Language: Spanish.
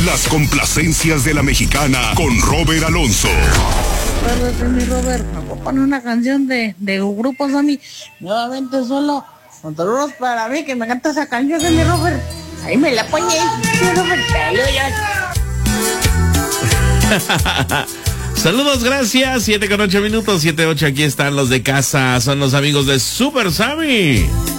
Las complacencias de la mexicana con Robert Alonso. Acuérdate, mi Robert, me voy a poner una canción de Grupo Sammy, nuevamente solo, con saludos para mí, que me encanta esa canción de mi Robert. Ahí me la pones, mi Robert, Saludos, gracias. 7:08, 7:08. Aquí están los de casa. Son los amigos de Super Sammy.